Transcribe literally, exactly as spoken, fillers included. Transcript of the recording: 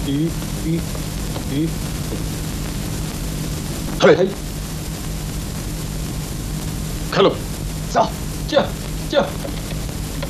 咦咦咦，嘿嘿，开路，走，驾驾。